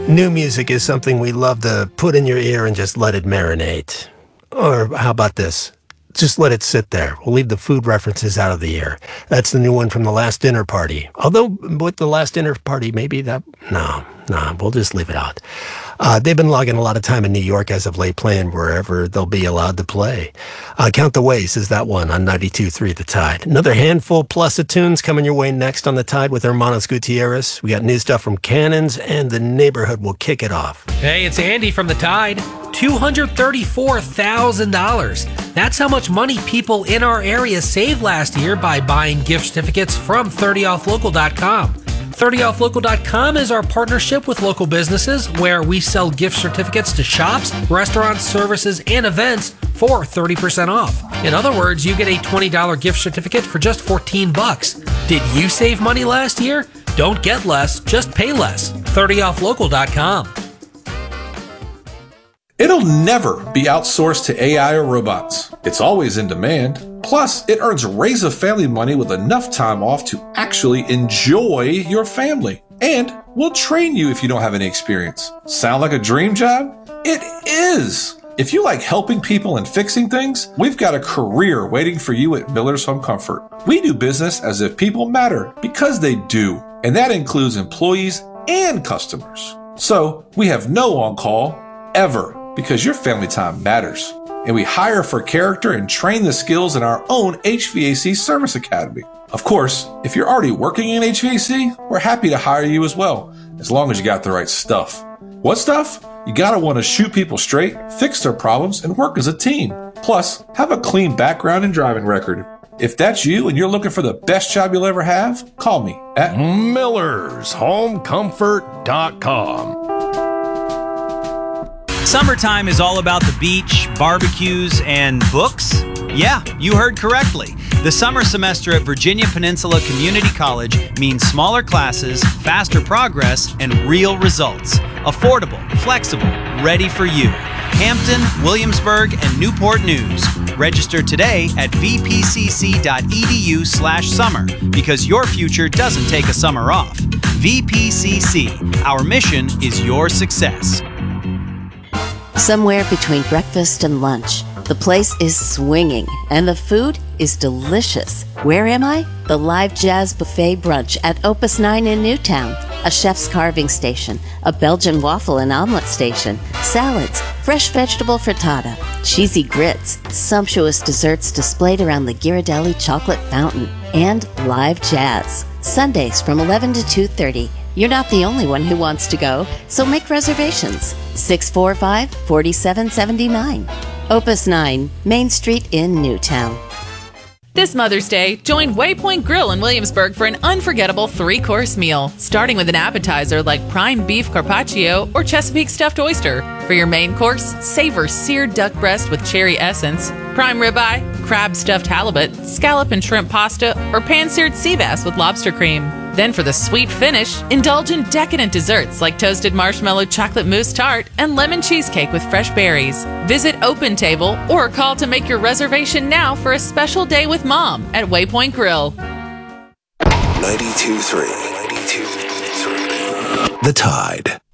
New music is something we love to put in your ear and just let it marinate. Or how about this? Just let it sit there. We'll leave the food references out of the ear. That's the new one from The Last Dinner Party. Although with The Last Dinner Party, maybe that... No, we'll just leave it out. They've been logging a lot of time in New York as of late, playing wherever they'll be allowed to play. Count the Ways is that one on 92.3 The Tide. Another handful plus of tunes coming your way next on The Tide with Hermanos Gutierrez. We got new stuff from Cannons, and The Neighborhood will kick it off. Hey, it's Andy from The Tide. $234,000. That's how much money people in our area saved last year by buying gift certificates from 30offlocal.com. 30offlocal.com is our partnership with local businesses where we sell gift certificates to shops, restaurants, services, and events for 30% off. In other words, you get a $20 gift certificate for just $14. Did you save money last year? Don't get less, just pay less. 30offlocal.com. It'll never be outsourced to AI or robots. It's always in demand. Plus, it earns Raise Family money with enough time off to actually enjoy your family. And we'll train you if you don't have any experience. Sound like a dream job? It is! If you like helping people and fixing things, we've got a career waiting for you at Miller's Home Comfort. We do business as if people matter, because they do. And that includes employees and customers. So, we have no on-call, ever. Because your family time matters. And we hire for character and train the skills in our own HVAC Service Academy. Of course, if you're already working in HVAC, we're happy to hire you as well, as long as you got the right stuff. What stuff? You gotta want to shoot people straight, fix their problems, and work as a team. Plus, have a clean background and driving record. If that's you and you're looking for the best job you'll ever have, call me at MillersHomeComfort.com. Summertime is all about the beach, barbecues, and books? Yeah, you heard correctly. The summer semester at Virginia Peninsula Community College means smaller classes, faster progress, and real results. Affordable, flexible, ready for you. Hampton, Williamsburg, and Newport News. Register today at vpcc.edu/summer because your future doesn't take a summer off. VPCC, our mission is your success. Somewhere between breakfast and lunch, the place is swinging and the food is delicious. Where am I? The Live Jazz Buffet Brunch at Opus 9 in Newtown. A chef's carving station, a Belgian waffle and omelet station, salads, fresh vegetable frittata, cheesy grits, sumptuous desserts displayed around the Ghirardelli chocolate fountain, and live jazz. Sundays from 11 to 2:30. You're not the only one who wants to go, so make reservations. 645-4779. Opus 9, Main Street in Newtown. This Mother's Day, join Waypoint Grill in Williamsburg for an unforgettable 3-course meal, starting with an appetizer like prime beef carpaccio or Chesapeake stuffed oyster. For your main course, savor seared duck breast with cherry essence, prime ribeye, crab stuffed halibut, scallop and shrimp pasta, or pan-seared sea bass with lobster cream. Then for the sweet finish, indulge in decadent desserts like toasted marshmallow chocolate mousse tart and lemon cheesecake with fresh berries. Visit Open Table or call to make your reservation now for a special day with Mom at Waypoint Grill. 92.3. The Tide.